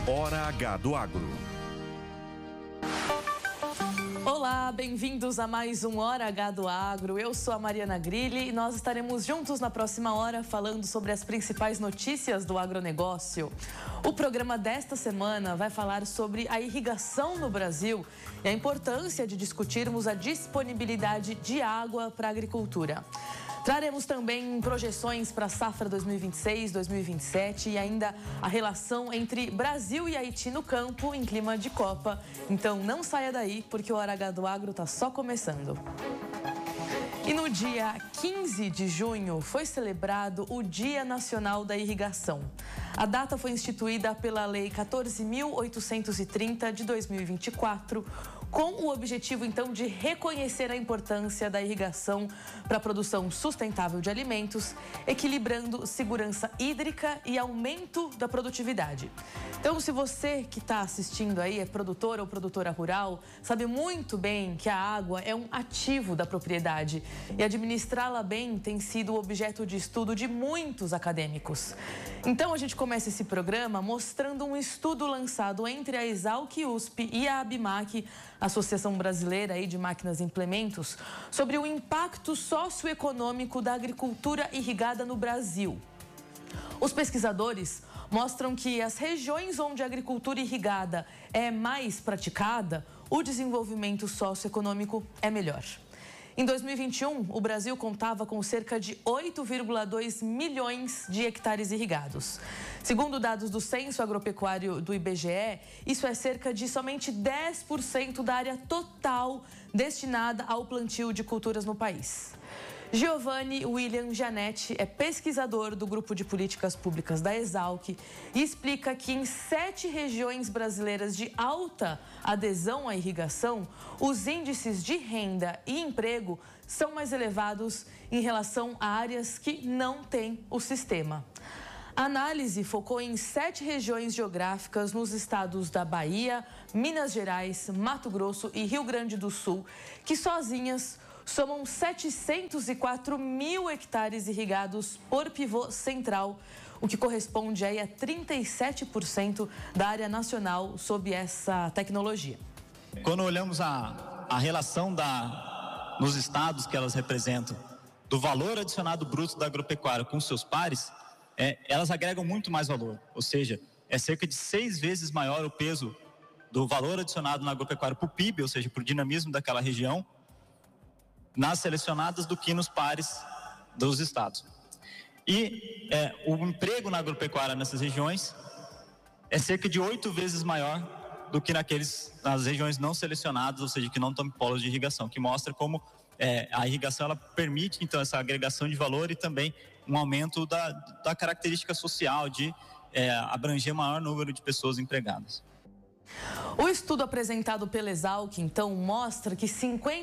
Hora H do Agro. Olá, bem-vindos a mais um Hora H do Agro. Eu sou a Mariana Grilli e nós estaremos juntos na próxima hora falando sobre as principais notícias do agronegócio. O programa desta semana vai falar sobre a irrigação no Brasil e a importância de discutirmos a disponibilidade de água para a agricultura. Traremos também projeções para a safra 2026-2027 e ainda a relação entre Brasil e Haiti no campo em clima de Copa. Então não saia daí, porque o Hora H do Agro está só começando. E no dia 15 de junho foi celebrado o Dia Nacional da Irrigação. A data foi instituída pela Lei 14.830 de 2024, com o objetivo, então, de reconhecer a importância da irrigação para a produção sustentável de alimentos, equilibrando segurança hídrica e aumento da produtividade. Então, se você que está assistindo aí é produtor ou produtora rural, sabe muito bem que a água é um ativo da propriedade e administrá-la bem tem sido objeto de estudo de muitos acadêmicos. Então, a gente começa esse programa mostrando um estudo lançado entre a Exalc-USP e a ABMAC, Associação Brasileira aí de Máquinas e Implementos, sobre o impacto socioeconômico da agricultura irrigada no Brasil. Os pesquisadores mostram que as regiões onde a agricultura irrigada é mais praticada, o desenvolvimento socioeconômico é melhor. Em 2021, o Brasil contava com cerca de 8,2 milhões de hectares irrigados. Segundo dados do Censo Agropecuário do IBGE, isso é cerca de somente 10% da área total destinada ao plantio de culturas no país. Giovanni William Janetti é pesquisador do Grupo de Políticas Públicas da Exalc e explica que em 7 regiões brasileiras de alta adesão à irrigação, os índices de renda e emprego são mais elevados em relação a áreas que não têm o sistema. A análise focou em 7 regiões geográficas nos estados da Bahia, Minas Gerais, Mato Grosso e Rio Grande do Sul, que sozinhas somam 704 mil hectares irrigados por pivô central, o que corresponde aí a 37% da área nacional sob essa tecnologia. Quando olhamos a relação nos estados que elas representam, do valor adicionado bruto da agropecuária com seus pares, elas agregam muito mais valor, ou seja, é cerca de 6 vezes maior o peso do valor adicionado na agropecuária para o PIB, ou seja, para o dinamismo daquela região, nas selecionadas do que nos pares dos estados. E o emprego na agropecuária nessas regiões é cerca de 8 vezes maior do que nas regiões não selecionadas, ou seja, que não têm polos de irrigação, que mostra como a irrigação ela permite então essa agregação de valor e também um aumento da característica social de abranger maior número de pessoas empregadas. O estudo apresentado pela Exalc, então, mostra que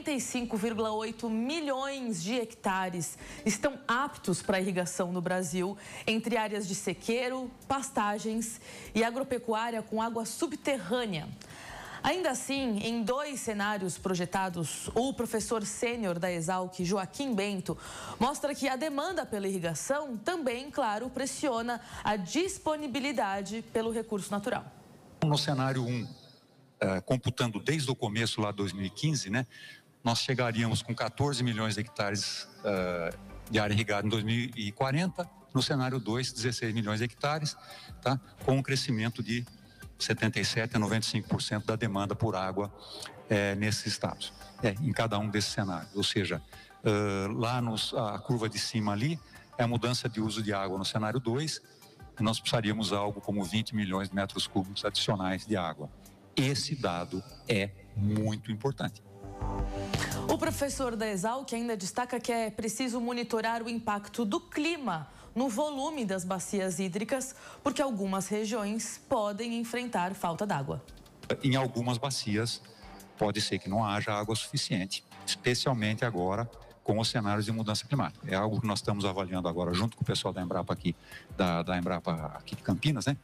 55,8 milhões de hectares estão aptos para irrigação no Brasil, entre áreas de sequeiro, pastagens e agropecuária com água subterrânea. Ainda assim, em 2 cenários projetados, o professor sênior da Exalc, Joaquim Bento, mostra que a demanda pela irrigação também, claro, pressiona a disponibilidade pelo recurso natural. No cenário 1, computando desde o começo lá de 2015, né, nós chegaríamos com 14 milhões de hectares de área irrigada em 2040. No cenário 2, 16 milhões de hectares, tá, com um crescimento de 77% a 95% da demanda por água nesses estados, em cada um desses cenários. Ou seja, lá a curva de cima ali é a mudança de uso de água no cenário 2, nós precisaríamos algo como 20 milhões de metros cúbicos adicionais de água. Esse dado é muito importante. O professor da Exalc ainda destaca que é preciso monitorar o impacto do clima no volume das bacias hídricas, porque algumas regiões podem enfrentar falta d'água. Em algumas bacias pode ser que não haja água suficiente, especialmente agora com os cenários de mudança climática. É algo que nós estamos avaliando agora junto com o pessoal da Embrapa aqui, da Embrapa aqui de Campinas, né?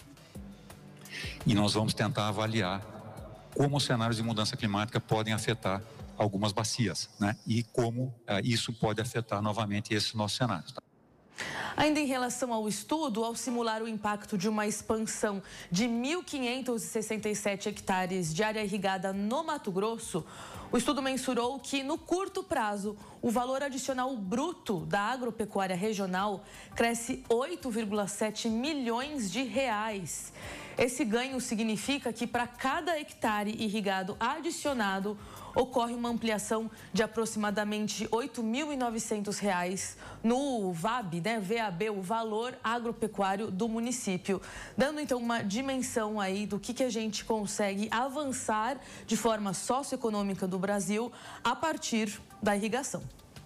E nós vamos tentar avaliar como os cenários de mudança climática podem afetar algumas bacias, né? E como isso pode afetar novamente esses nossos cenários. Tá? Ainda em relação ao estudo, ao simular o impacto de uma expansão de 1.567 hectares de área irrigada no Mato Grosso, o estudo mensurou que, no curto prazo, o valor adicional bruto da agropecuária regional cresce 8,7 milhões de reais. Esse ganho significa que, para cada hectare irrigado adicionado, ocorre uma ampliação de aproximadamente R$ 8.900 no VAB, VAB, o valor agropecuário do município, dando então uma dimensão aí do que a gente consegue avançar de forma socioeconômica do Brasil a partir da irrigação.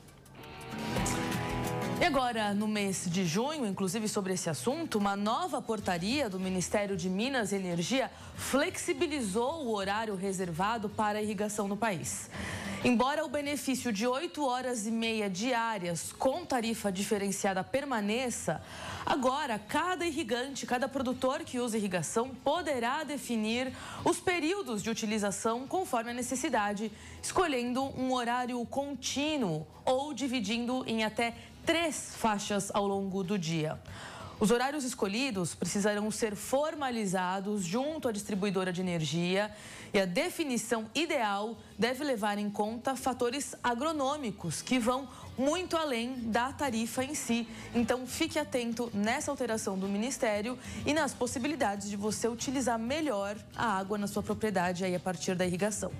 E agora, no mês de junho, inclusive sobre esse assunto, uma nova portaria do Ministério de Minas e Energia flexibilizou o horário reservado para a irrigação no país. Embora o benefício de 8 horas e meia diárias com tarifa diferenciada permaneça, agora cada irrigante, cada produtor que usa irrigação poderá definir os períodos de utilização conforme a necessidade, escolhendo um horário contínuo ou dividindo em até 3 faixas ao longo do dia. Os horários escolhidos precisarão ser formalizados junto à distribuidora de energia e a definição ideal deve levar em conta fatores agronômicos que vão muito além da tarifa em si. Então, fique atento nessa alteração do Ministério e nas possibilidades de você utilizar melhor a água na sua propriedade aí a partir da irrigação.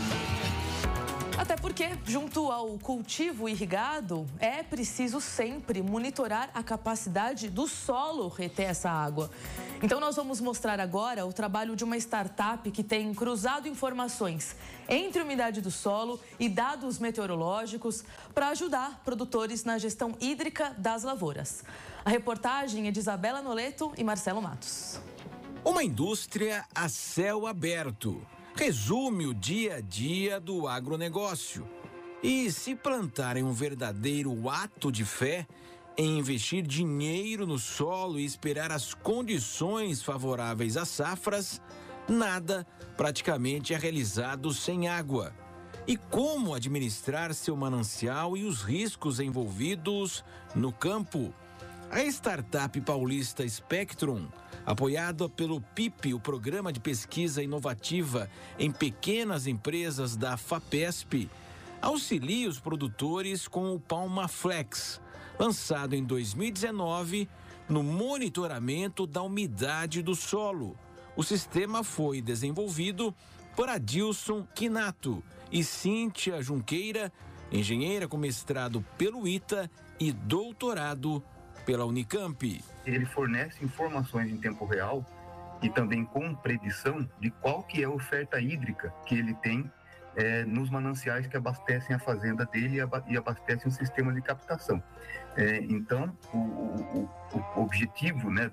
Até porque, junto ao cultivo irrigado, é preciso sempre monitorar a capacidade do solo reter essa água. Então, nós vamos mostrar agora o trabalho de uma startup que tem cruzado informações entre umidade do solo e dados meteorológicos para ajudar produtores na gestão hídrica das lavouras. A reportagem é de Isabela Noleto e Marcelo Matos. Uma indústria a céu aberto resume o dia a dia do agronegócio. E se plantarem um verdadeiro ato de fé em investir dinheiro no solo e esperar as condições favoráveis às safras, nada praticamente é realizado sem água. E como administrar seu manancial e os riscos envolvidos no campo? A startup paulista Spectrum, apoiada pelo PIP, o Programa de Pesquisa Inovativa em Pequenas Empresas da FAPESP, auxilia os produtores com o Palma Flex, lançado em 2019 no monitoramento da umidade do solo. O sistema foi desenvolvido por Adilson Quinato e Cíntia Junqueira, engenheira com mestrado pelo ITA e doutorado pela Unicamp. Ele fornece informações em tempo real e também com predição de qual que é a oferta hídrica que ele tem nos mananciais que abastecem a fazenda dele e abastecem o sistema de captação. Então, o objetivo, né,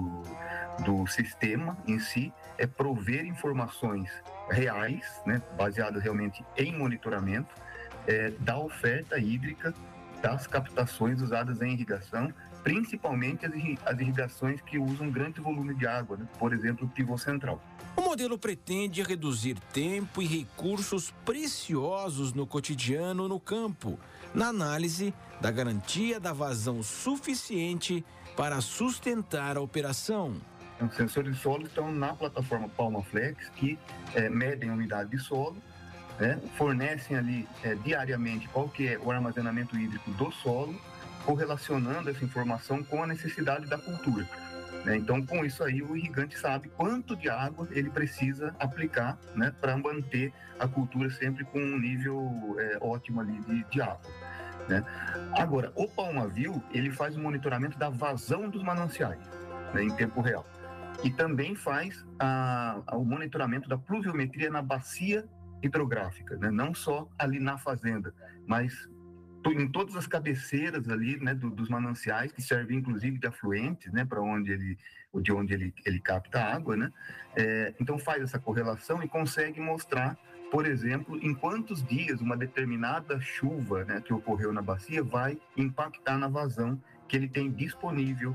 do sistema em si é prover informações reais, né, baseadas realmente em monitoramento da oferta hídrica das captações usadas em irrigação, principalmente as irrigações que usam grande volume de água, né? Por exemplo, o pivô central. O modelo pretende reduzir tempo e recursos preciosos no cotidiano no campo, na análise da garantia da vazão suficiente para sustentar a operação. Os sensores de solo estão na plataforma PalmaFlex, que medem a umidade de solo, fornecem ali diariamente qual que é o armazenamento hídrico do solo, correlacionando essa informação com a necessidade da cultura. Então, com isso aí, o irrigante sabe quanto de água ele precisa aplicar, né, para manter a cultura sempre com um nível ótimo ali de água, né? Agora, o PalmaView, ele faz o monitoramento da vazão dos mananciais, né, em tempo real. E também faz o monitoramento da pluviometria na bacia hidrográfica, né? Não só ali na fazenda, mas em todas as cabeceiras ali, né, dos mananciais, que servem inclusive de afluentes, né, para de onde ele capta água, né? Então faz essa correlação e consegue mostrar, por exemplo, em quantos dias uma determinada chuva, né, que ocorreu na bacia vai impactar na vazão que ele tem disponível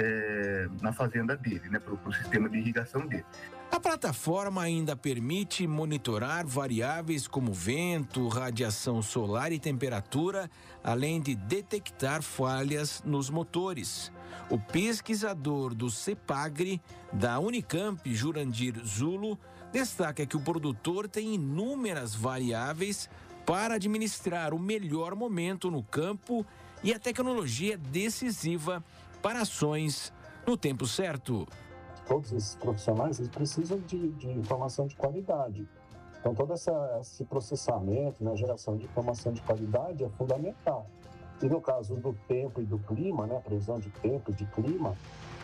na fazenda dele, né, para o sistema de irrigação dele. A plataforma ainda permite monitorar variáveis como vento, radiação solar e temperatura, além de detectar falhas nos motores. O pesquisador do CEPAGRE, da Unicamp, Jurandir Zulo, destaca que o produtor tem inúmeras variáveis para administrar o melhor momento no campo e a tecnologia decisiva para ações no tempo certo. Todos esses profissionais eles precisam de informação de qualidade. Então, todo esse processamento, né, geração de informação de qualidade é fundamental. E no caso do tempo e do clima, né, a previsão de tempo e de clima,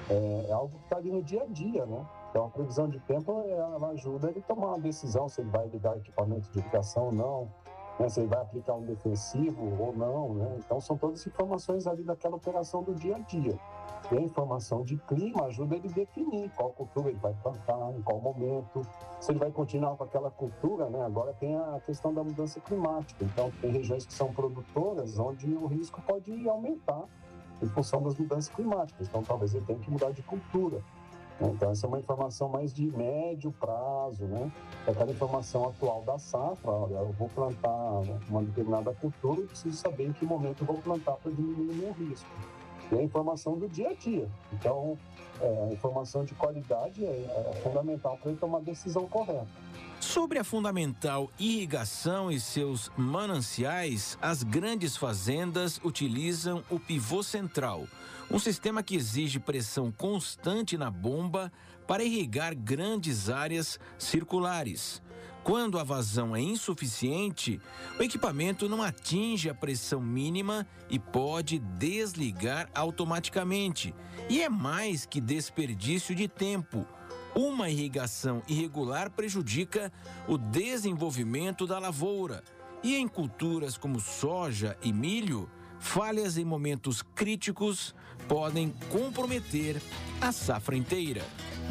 é algo que está ali no dia a dia, né? Então, a previsão de tempo ela ajuda ele a tomar uma decisão se ele vai ligar equipamento de irrigação ou não, né, se ele vai aplicar um defensivo ou não, né? Então, são todas informações ali daquela operação do dia a dia. E a informação de clima ajuda ele a definir qual cultura ele vai plantar, em qual momento, se ele vai continuar com aquela cultura, né? Agora tem a questão da mudança climática. Então, tem regiões que são produtoras onde o risco pode aumentar em função das mudanças climáticas. Então, talvez ele tenha que mudar de cultura. Então, essa é uma informação mais de médio prazo, né? É aquela informação atual da safra. Olha, eu vou plantar uma determinada cultura e preciso saber em que momento eu vou plantar para diminuir o meu risco. E a informação do dia a dia. Então, a informação de qualidade é fundamental para ele tomar a decisão correta. Sobre a fundamental irrigação e seus mananciais, as grandes fazendas utilizam o pivô central, um sistema que exige pressão constante na bomba para irrigar grandes áreas circulares. Quando a vazão é insuficiente, o equipamento não atinge a pressão mínima e pode desligar automaticamente. E é mais que desperdício de tempo. Uma irrigação irregular prejudica o desenvolvimento da lavoura. E em culturas como soja e milho, falhas em momentos críticos podem comprometer a safra inteira.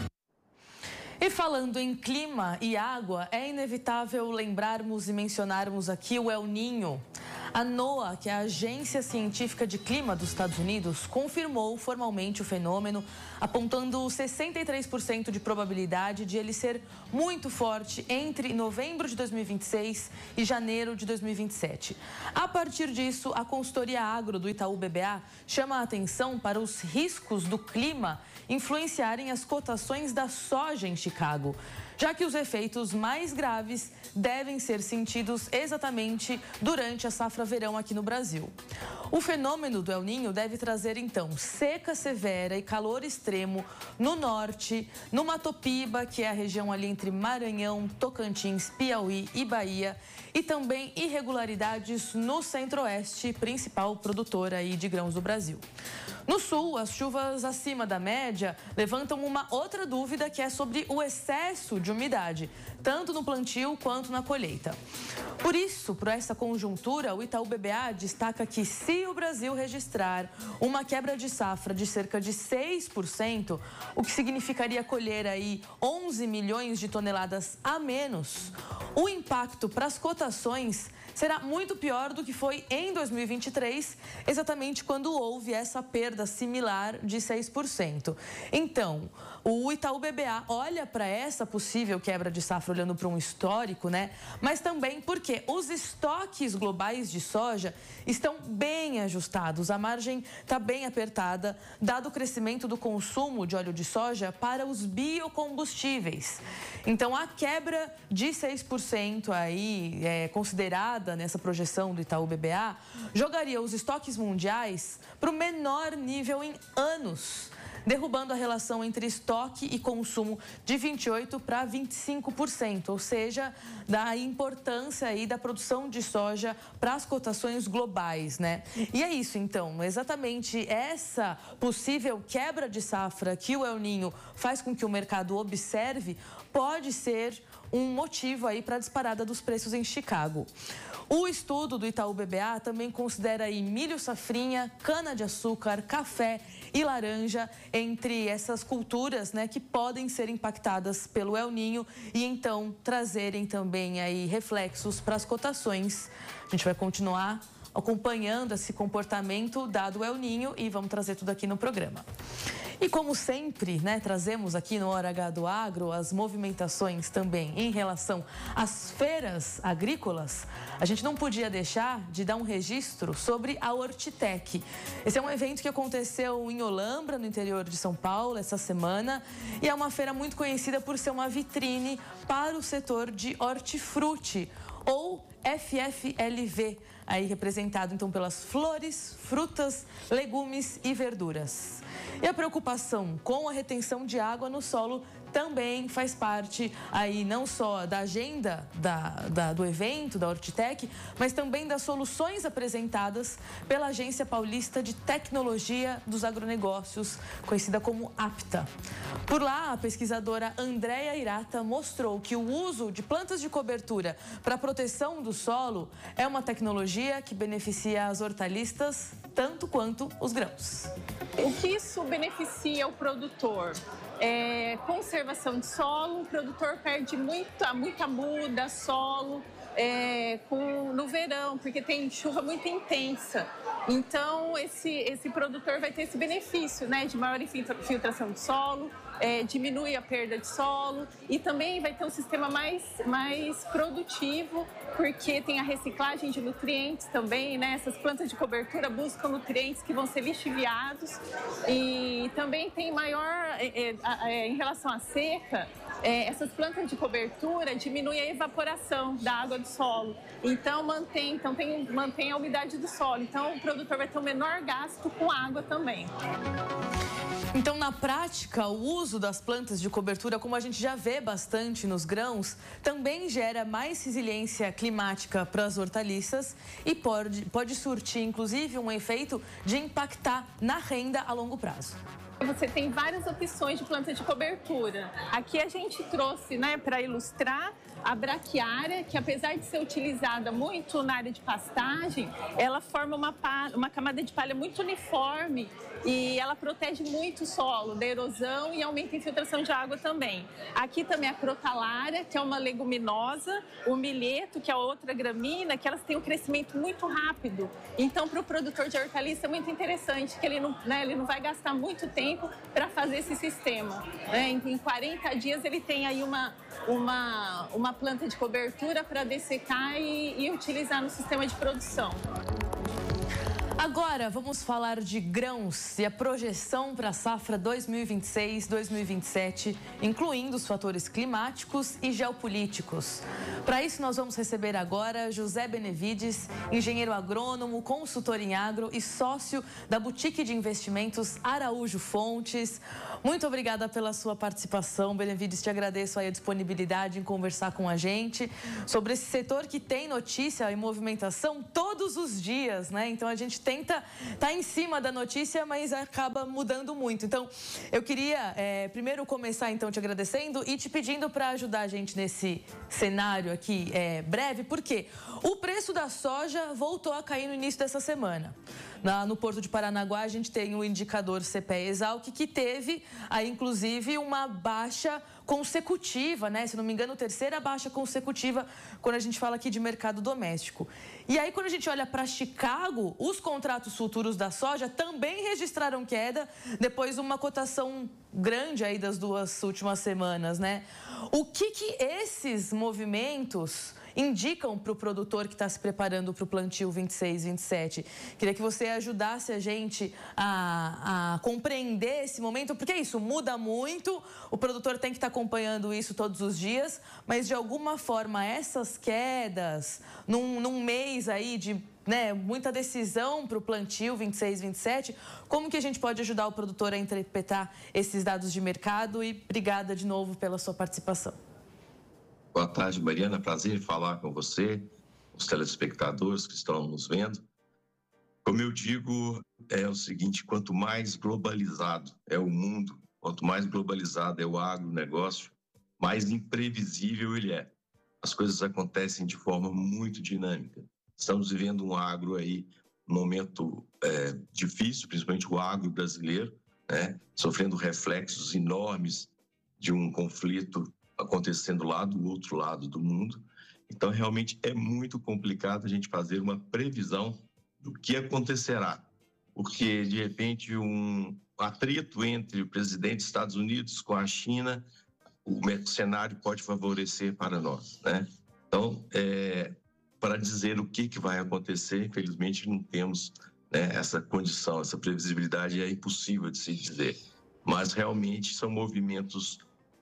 E falando em clima e água, é inevitável lembrarmos e mencionarmos aqui o El Niño. A NOAA, que é a Agência Científica de Clima dos Estados Unidos, confirmou formalmente o fenômeno, apontando 63% de probabilidade de ele ser muito forte entre novembro de 2026 e janeiro de 2027. A partir disso, a consultoria agro do Itaú BBA chama a atenção para os riscos do clima influenciarem as cotações da soja em Chicago, já que os efeitos mais graves devem ser sentidos exatamente durante a safra verão aqui no Brasil. O fenômeno do El Niño deve trazer, então, seca severa e calor extremo no norte, no Mato Piba, que é a região ali entre Maranhão, Tocantins, Piauí e Bahia, e também irregularidades no centro-oeste, principal produtor aí de grãos do Brasil. No sul, as chuvas acima da média levantam uma outra dúvida, que é sobre o excesso de umidade, tanto no plantio quanto na colheita. Por isso, por essa conjuntura, o Itaú BBA destaca que se o Brasil registrar uma quebra de safra de cerca de 6%, o que significaria colher aí 11 milhões de toneladas a menos, o impacto para as cotações será muito pior do que foi em 2023, exatamente quando houve essa perda similar de 6%. Então, o Itaú BBA olha para essa possível quebra de safra olhando para um histórico, né? Mas também porque os estoques globais de soja estão bem ajustados, a margem está bem apertada, dado o crescimento do consumo de óleo de soja para os biocombustíveis. Então, a quebra de 6% aí, considerada nessa projeção do Itaú BBA, jogaria os estoques mundiais para o menor nível em anos, derrubando a relação entre estoque e consumo de 28% para 25%, ou seja, da importância aí da produção de soja para as cotações globais, né? E é isso, então, exatamente essa possível quebra de safra que o El Niño faz com que o mercado observe pode ser um motivo aí para a disparada dos preços em Chicago. O estudo do Itaú BBA também considera aí milho safrinha, cana-de-açúcar, café e laranja entre essas culturas, né, que podem ser impactadas pelo El Niño e então trazerem também aí reflexos para as cotações. A gente vai continuar acompanhando esse comportamento dado o El Niño e vamos trazer tudo aqui no programa. E como sempre, né, trazemos aqui no Hora H do Agro as movimentações também em relação às feiras agrícolas, a gente não podia deixar de dar um registro sobre a Hortitec. Esse é um evento que aconteceu em Olambra, no interior de São Paulo, essa semana, e é uma feira muito conhecida por ser uma vitrine para o setor de hortifruti, ou FFLV, aí representado então pelas flores, frutas, legumes e verduras. E a preocupação com a retenção de água no solo também faz parte aí não só da agenda do evento, da Hortitec, mas também das soluções apresentadas pela Agência Paulista de Tecnologia dos Agronegócios, conhecida como APTA. Por lá, a pesquisadora Andréia Hirata mostrou que o uso de plantas de cobertura para proteção do solo é uma tecnologia que beneficia as hortaliças tanto quanto os grãos. O que isso beneficia o produtor? Conservação de solo, o produtor perde muita muda, solo, no verão, porque tem chuva muito intensa. Então, esse produtor vai ter esse benefício, né, de maior infiltração de solo, diminui a perda de solo e também vai ter um sistema mais produtivo, porque tem a reciclagem de nutrientes também, né? Essas plantas de cobertura buscam nutrientes que vão ser lixiviados e também tem maior, em relação à seca, essas plantas de cobertura diminuem a evaporação da água do solo, então mantém a umidade do solo, então o produtor vai ter um menor gasto com água também. Então, na prática, o uso das plantas de cobertura, como a gente já vê bastante nos grãos, também gera mais resiliência climática para as hortaliças e pode surtir, inclusive, um efeito de impactar na renda a longo prazo. Você tem várias opções de planta de cobertura. Aqui a gente trouxe, né, para ilustrar a braquiária, que apesar de ser utilizada muito na área de pastagem, ela forma uma camada de palha muito uniforme e ela protege muito o solo da erosão e aumenta a infiltração de água também. Aqui também a crotalária, que é uma leguminosa, o milheto, que é outra gramínea, que elas têm um crescimento muito rápido. Então, para o produtor de hortaliça é muito interessante, que ele não vai gastar muito tempo para fazer esse sistema. Em 40 dias ele tem aí uma planta de cobertura para dessecar e utilizar no sistema de produção. Agora, vamos falar de grãos e a projeção para a safra 2026-2027, incluindo os fatores climáticos e geopolíticos. Para isso, nós vamos receber agora José Benevides, engenheiro agrônomo, consultor em agro e sócio da Boutique de Investimentos Araújo Fontes. Muito obrigada pela sua participação, Benevides. Te agradeço aí a disponibilidade em conversar com a gente sobre esse setor que tem notícia e movimentação todos os dias, né? Então, a gente tenta estar em cima da notícia, mas acaba mudando muito. Então, eu queria primeiro começar então te agradecendo e te pedindo para ajudar a gente nesse cenário aqui breve, porque o preço da soja voltou a cair no início dessa semana. No Porto de Paranaguá, a gente tem o indicador CPE-Exalc, que teve, aí, inclusive, uma baixa consecutiva, né? Se não me engano, terceira baixa consecutiva quando a gente fala aqui de mercado doméstico. E aí, quando a gente olha para Chicago, os contratos futuros da soja também registraram queda depois de uma cotação grande aí das duas últimas semanas, né? O que esses movimentos indicam para o produtor que está se preparando para o plantio 26-27? Queria que você ajudasse a gente a compreender esse momento, porque isso muda muito, o produtor tem que estar acompanhando isso todos os dias, mas de alguma forma essas quedas num mês aí de muita decisão para o plantio 26-27, como que a gente pode ajudar o produtor a interpretar esses dados de mercado? E obrigada de novo pela sua participação. Boa tarde, Mariana. Prazer em falar com você, os telespectadores que estão nos vendo. Como eu digo, é o seguinte: quanto mais globalizado é o mundo, quanto mais globalizado é o agronegócio, mais imprevisível ele é. As coisas acontecem de forma muito dinâmica. Estamos vivendo um agro aí, um momento difícil, principalmente o agro brasileiro, né, sofrendo reflexos enormes de um conflito acontecendo lá do outro lado do mundo. Então, realmente é muito complicado a gente fazer uma previsão do que acontecerá, porque, de repente, um atrito entre o presidente dos Estados Unidos com a China, o cenário pode favorecer para nós, né? Então, para dizer o que vai acontecer, infelizmente, não temos, né, essa condição, essa previsibilidade é impossível de se dizer. Mas, realmente, são movimentos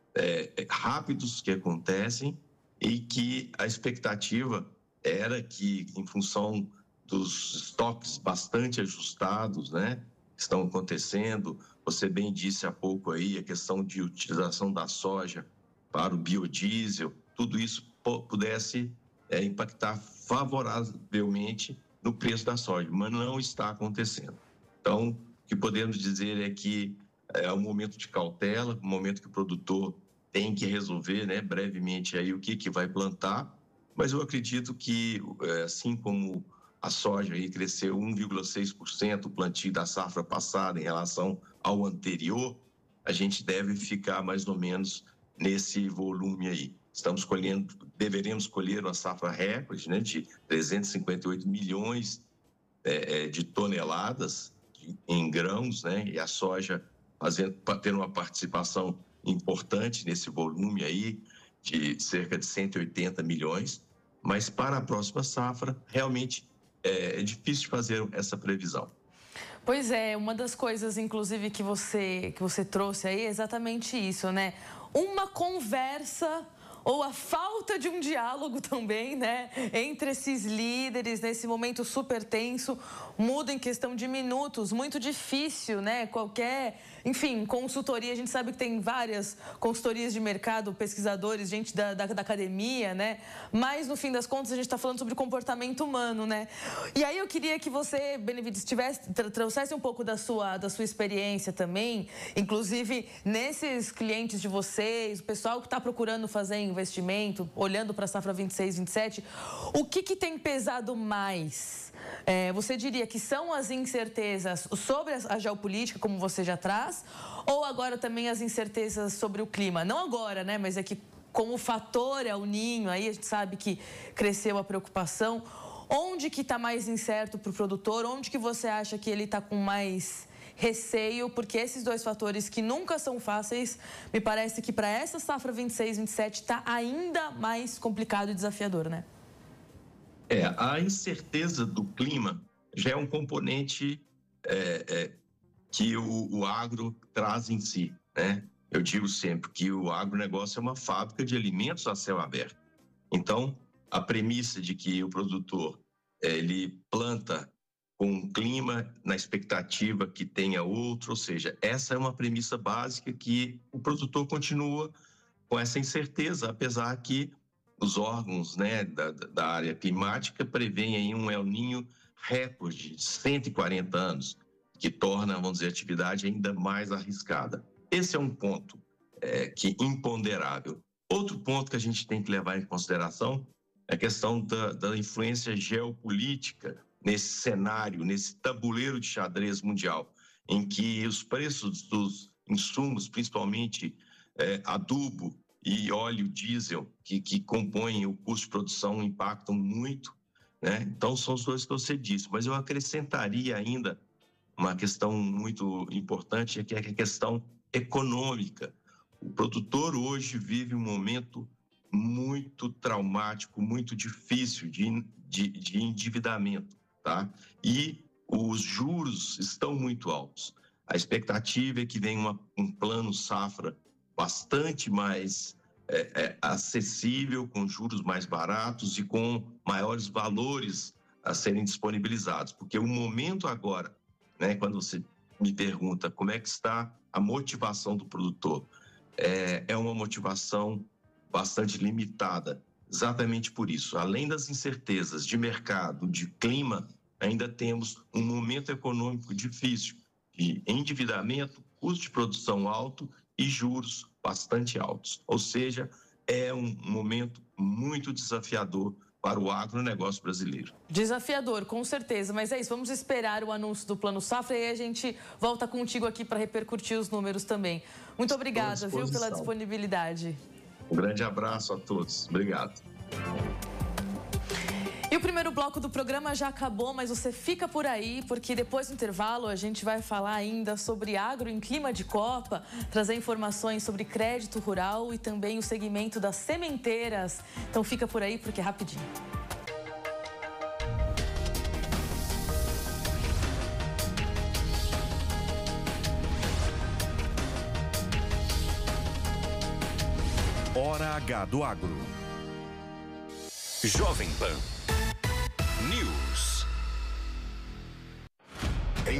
rápidos que acontecem e que a expectativa era que, em função dos estoques bastante ajustados, né, que estão acontecendo, você bem disse há pouco aí, a questão de utilização da soja para o biodiesel, tudo isso pudesse impactar favoravelmente no preço da soja, mas não está acontecendo. Então, o que podemos dizer é que é um momento de cautela, um momento que o produtor tem que resolver, né, brevemente aí o que vai plantar, mas eu acredito que, assim como a soja aí cresceu 1,6% o plantio da safra passada em relação ao anterior, a gente deve ficar mais ou menos nesse volume aí. Deveremos colher uma safra recorde, né, de 358 milhões de toneladas em grãos, né, e a soja tendo uma participação importante nesse volume aí de cerca de 180 milhões, mas para a próxima safra realmente é difícil fazer essa previsão. Pois é, uma das coisas, inclusive, que você trouxe aí é exatamente isso, né? Uma conversa ou a falta de um diálogo também, né, entre esses líderes nesse momento super tenso, muda em questão de minutos, muito difícil, né, enfim, consultoria, a gente sabe que tem várias consultorias de mercado, pesquisadores, gente da academia, né, mas no fim das contas a gente está falando sobre comportamento humano, né, e aí eu queria que você, Benevides, trouxesse um pouco da sua experiência também, inclusive nesses clientes de vocês, o pessoal que está procurando fazer investimento, olhando para a safra 26, 27, o que tem pesado mais? Você diria que são as incertezas sobre a geopolítica, como você já traz, ou agora também as incertezas sobre o clima? Não agora, né? Mas é que como fator El Niño, aí a gente sabe que cresceu a preocupação. Onde que está mais incerto para o produtor? Onde que você acha que ele está com mais receio? Porque esses dois fatores que nunca são fáceis, me parece que para essa safra 26, 27 está ainda mais complicado e desafiador, né? A incerteza do clima já é um componente que o agro traz em si, né? Eu digo sempre que o agronegócio é uma fábrica de alimentos a céu aberto. Então, a premissa de que o produtor ele planta com um clima na expectativa que tenha outro, ou seja, essa é uma premissa básica que o produtor continua com essa incerteza, apesar que os órgãos, né, da área climática prevêem aí um El Niño recorde de 140 anos, que torna, vamos dizer, a atividade ainda mais arriscada. Esse é um ponto que imponderável. Outro ponto que a gente tem que levar em consideração é a questão da influência geopolítica nesse cenário, nesse tabuleiro de xadrez mundial, em que os preços dos insumos, principalmente adubo e óleo diesel, que compõem o custo de produção, impactam muito, né? Então, são os dois que você disse. Mas eu acrescentaria ainda uma questão muito importante, que é a questão econômica. O produtor hoje vive um momento muito traumático, muito difícil de endividamento, tá? E os juros estão muito altos. A expectativa é que venha um plano safra bastante mais acessível, com juros mais baratos e com maiores valores a serem disponibilizados. Porque o momento agora, né, quando você me pergunta como é que está a motivação do produtor, é uma motivação bastante limitada, exatamente por isso. Além das incertezas de mercado, de clima, ainda temos um momento econômico difícil, de endividamento, custo de produção alto e juros bastante altos. Ou seja, é um momento muito desafiador para o agronegócio brasileiro. Desafiador, com certeza, mas é isso, vamos esperar o anúncio do Plano Safra e aí a gente volta contigo aqui para repercutir os números também. Muito obrigada, viu, pela disponibilidade. Um grande abraço a todos. Obrigado. E o primeiro bloco do programa já acabou, mas você fica por aí, porque depois do intervalo a gente vai falar ainda sobre agro em clima de Copa, trazer informações sobre crédito rural e também o segmento das sementeiras. Então fica por aí porque é rapidinho. Hora H do Agro. Jovem Pan News. Em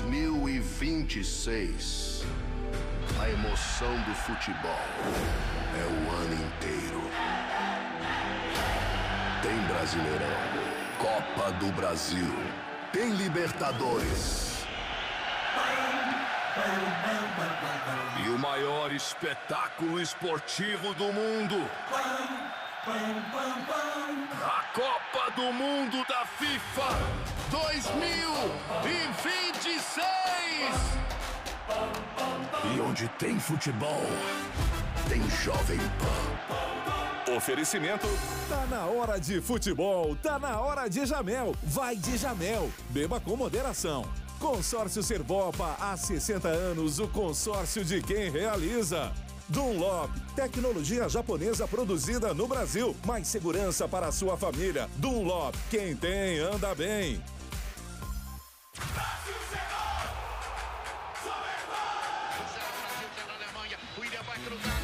2026, a emoção do futebol é o ano inteiro. Tem Brasileirão, Copa do Brasil, tem Libertadores. E o maior espetáculo esportivo do mundo. A Copa do Mundo da FIFA 2026. E onde tem futebol, tem Jovem Pan. Oferecimento. Tá na hora de futebol, tá na hora de Jamel. Vai de Jamel. Beba com moderação. Consórcio Servopa, há 60 anos, o consórcio de quem realiza. Dunlop, tecnologia japonesa produzida no Brasil, mais segurança para a sua família. Dunlop, quem tem, anda bem. Brasil, na Alemanha, o William vai cruzar.